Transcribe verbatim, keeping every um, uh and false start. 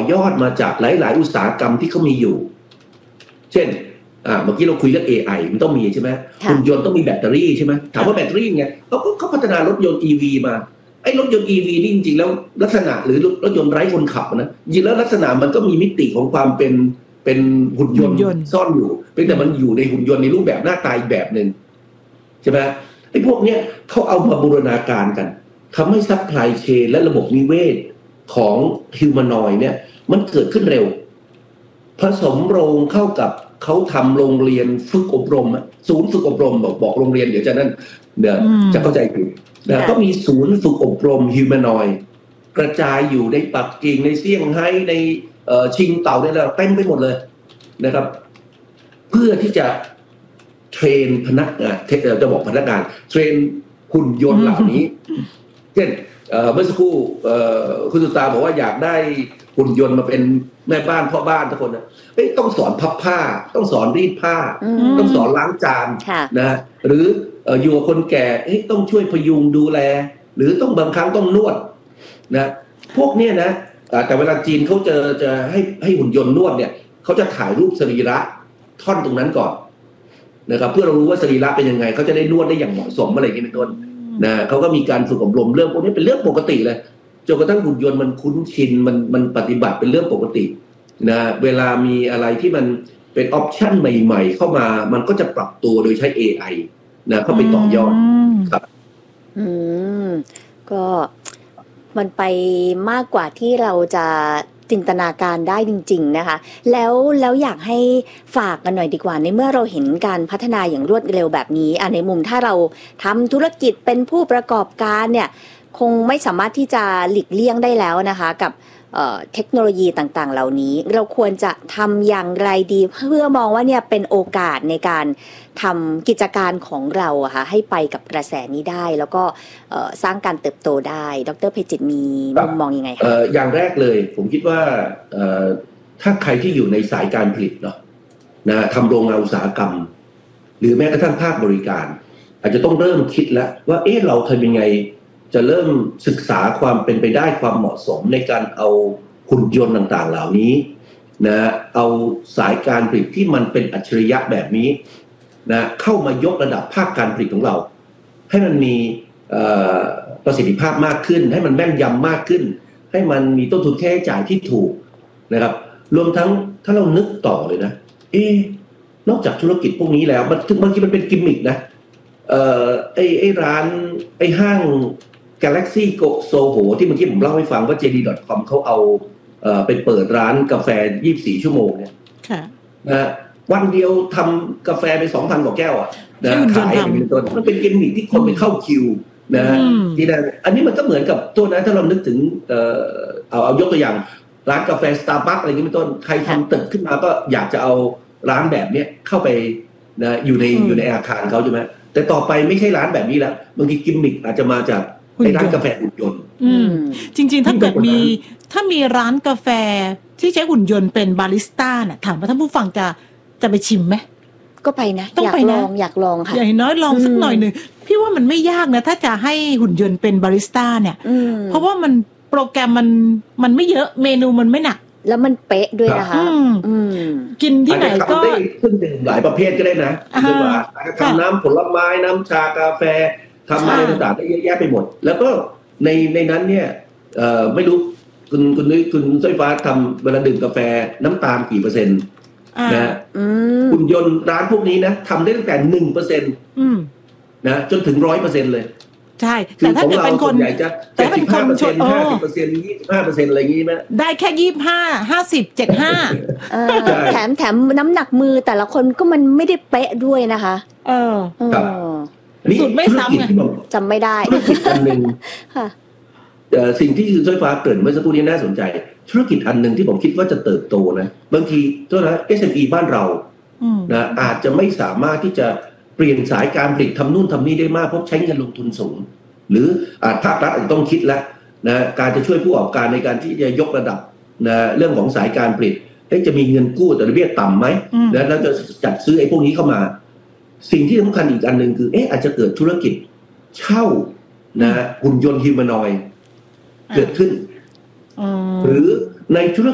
อยอดมาจากหลายๆอุตสาหกรรมที่เขามีอยู่เช่นอ่าเมื่อกี้เราคุยเรื่อง เอ ไอ มันต้องมีใช่ไหมหุ่นยนต์ต้องมีแบตเตอรี่ใช่ไหมถามว่าแบตเตอรี่ไงเขาก็เขาพัฒนารถยนต์ อี วี มาไอ้รถยนต์ อี วี นี่จริงๆแล้วลักษณะหรือรถยนต์ไร้คนขับนะจริงแล้วลักษณะมันก็มีมิติของความเป็นเป็นหุ่นยนต์ซ่อนอยู่เพียงแต่มันอยู่ในหุ่นยนต์ในรูปแบบหน้าตาอีกแบบนึงใช่ไหมไอ้พวกเนี้ยเขาเอามาบูรณาการกันทำให้ซัพพลายเชนและระบบนิเวศของฮิวแมนอยด์เนี่ยมันเกิดขึ้นเร็วผสมโรงเข้ากับเขาทำโรงเรียนฝึกอบรมศูนย์ฝึกอบรมบอกบอกโรงเรียนเดี๋ยวจะนั่นเดี๋ยวจะเข้าใจผิดนะก็มีศูนย์ฝึกอบรมฮิวแมนอยด์กระจายอยู่ในปักกิ่งในเซี่ยงไฮ้ในชิงเต่าเนี่ยเต็มไปหมดเลยนะครับเพื่อที่จะเทรนพนักงานจะบอกพนักงานเทรนหุ่นยนต์เหล่านี้เช่นเมื่อสักครู่คุณสุตาบอกว่าอยากได้หุ่นยนต์มาเป็นแม่บ้านพ่อบ้านทุกคนนะต้องสอนพับผ้าต้องสอนรีดผ้าต้องสอนล้างจานนะหรืออยู่กับคนแก่ต้องช่วยพยุงดูแลหรือต้องบางครั้งต้องนวดนะพวกนี้นะแต่เวลาจีนเขาจะจะให้ให้หุ่นยนต์นวดเนี่ยเขาจะถ่ายรูปสรีระท่อนตรงนั้นก่อนนะครับเพื่อเรารู้ว่าสรีระเป็นยังไงเขาจะได้นวดได้อย่างเหมาะสมอะไรอย่างนี้เป็นต้นนะเขาก็มีการฝึกอบรมเรื่องพวกนี้เป็นเรื่องปกติเลยจนกระทั่งหุ่นยนต์มันคุ้นชินมันมันปฏิบัติเป็นเรื่องปกตินะเวลามีอะไรที่มันเป็นออปชั่นใหม่ๆเข้ามามันก็จะปรับตัวโดยใช้ เอ ไอ นะเข้าไปต่อยอดครับอืมก็มันไปมากกว่าที่เราจะจินตนาการได้จริงๆนะคะแล้วแล้วอยากให้ฝากกันหน่อยดีกว่าในเมื่อเราเห็นการพัฒนาอย่างรวดเร็วแบบนี้อ่ะในมุมถ้าเราทำธุรกิจเป็นผู้ประกอบการเนี่ยคงไม่สามารถที่จะหลีกเลี่ยงได้แล้วนะคะกับเอ่อเทคโนโลยีต่างๆเหล่านี้เราควรจะทำอย่างไรดีเพื่อมองว่าเนี่ยเป็นโอกาสในการทำกิจการของเราอะค่ะให้ไปกับกระแสนี้ได้แล้วก็สร้างการเติบโตได้ดร.เพจิตมีมุมมองยังไงคะอย่างแรกเลยผมคิดว่าถ้าใครที่อยู่ในสายการผลิตเนาะนะทำโรงงานอุตสาหกรรมหรือแม้กระทั่งภาคบริการอาจจะต้องเริ่มคิดแล้วว่าเอ๊ะเราทำยังไงจะเริ่มศึกษาความเป็นไปได้ความเหมาะสมในการเอาหุ่นยนต์ต่างๆเหล่านี้นะเอาสายการผลิตที่มันเป็นอัจฉริยะแบบนี้นะเข้ามายกระดับภาคการผลิตของเราให้มันมีประสิทธิภาพมากขึ้นให้มันแม่นยำมากขึ้นให้มันมีต้นทุนค่าใช้จ่ายที่ถูกนะครับรวมทั้งถ้าเรานึกต่อเลยนะเอ๊ะนอกจากธุรกิจพวกนี้แล้วมันบางทีมันเป็นกิมมิคนะเอ่อไอ้ไอ้ร้านไอ้ห้าง Galaxy Go Soho ที่เมื่อกี้ผมเล่าให้ฟังว่า เจ ดี ดอท คอม เขาเอาเอ่อไปเปิดร้านกาแฟยี่สิบสี่ชั่วโมงเนี่ยค่ะนะวันเดียวทำกาแฟไป สองพัน กว่าแก้วอ่ะนะขายเป็นต้นมันเป็นกิมมิคที่คนไปเข้าคิวนะที่นั่นอันนี้มันก็เหมือนกับตัวนั้นถ้าเรานึกถึงเอ่อเอาเอายกตัวอย่างร้านกาแฟ Starbucks อะไรอย่างนี้เป็นต้นใครทำตึกขึ้นมาก็อยากจะเอาร้านแบบนี้เข้าไปนะอยู่ในอยู่ในอาคารเขาใช่ไหมแต่ต่อไปไม่ใช่ร้านแบบนี้แล้วบางทีกิมมิคอาจจะมาจากไอ้ร้านกาแฟหุ่นยนต์จริงๆถ้าเกิดมีถ้ามีร้านกาแฟที่ใช้หุ่นยนต์เป็นบาริสต้าน่ะถามว่าท่านผู้ฟังจะจะไปชิมไหมก็ไปนะอยากลองอยากลองค่ะอย่างน้อยลองสักหน่อยหนึ่งพี่ว่ามันไม่ยากนะถ้าจะให้หุ่นยนต์เป็นบาริสต้าเนี่ยเพราะว่ามันโปรแกรมมันมันไม่เยอะเมนูมันไม่หนักแล้วมันเป๊ะด้วยนะคะกินที่ไหนก็เครื่องดื่มหลายประเภทก็ได้นะคือว่าทำน้ำผลไม้น้ำชากาแฟทำอะไรต่างๆได้เยอะแยะไปหมดแล้วก็ในในนั้นเนี่ยไม่รู้คุณคุณนุ้ยคุณสร้อยฟ้าทำเวลาดื่มกาแฟน้ำตาลกี่เปอร์เซ็นต์นะหุ่นยนต์ร้านพวกนี้นะทำได้ตั้งแต่หนึ่งเปอร์เซ็นต์นะจนถึงร้อยเปอร์เซ็นต์เลยใช่แต่ถ้าเกิดเป็นคนใหญ่จะเจ็ดสิบห้าเปอร์เซ็นต์ห้าสิบเปอร์เซ็นต์ยี่สิบห้าเปอร์เซ็นต์อะไรอย่างนี้ไหมได้แค่ยี่สิบห้าห้าสิบเจ็ดห้าแถมแถมน้ำหนักมือแต่ละคนก็มันไม่ได้เป๊ะด้วยนะคะเออสุดไม่ซ้ำไงจำไม่ได้อันหนึ่งสิ่งที่คุณสร้อยฟ้าเกริ่นเมื่อสักครู่นี้น่าสนใจธุรกิจอันหนึ่งที่ผมคิดว่าจะเติบโตนะบางทีตัวนะ เอส เอ็ม อี บ้านเรานะอาจจะไม่สามารถที่จะเปลี่ยนสายการผลิตทำนู่นทำนี่ได้มากเพราะใช้เงินลงทุนสูงหรือภาครัฐอาจจะต้องคิดแล้วนะการจะช่วยผู้ประกอบการในการที่จะยกระดับนะเรื่องของสายการผลิตจะมีเงินกู้แต่ดอกเบี้ยต่ำไหมแล้วจะจัดซื้อไอ้พวกนี้เข้ามาสิ่งที่สำคัญอีกอันหนึ่งคือเอ๊ะอาจจะเกิดธุรกิจเช่านะหุ่นยนต์ฮิวแมนอยด์เกิดขึ้นหรือในธุร